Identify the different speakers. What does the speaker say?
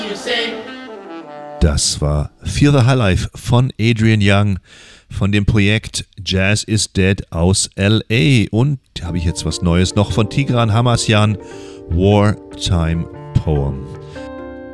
Speaker 1: Das war Feel the Highlife von Adrian Younge von dem Projekt Jazz is Dead aus L.A. Und habe ich jetzt was Neues noch von Tigran Hamasyan, Wartime Poem.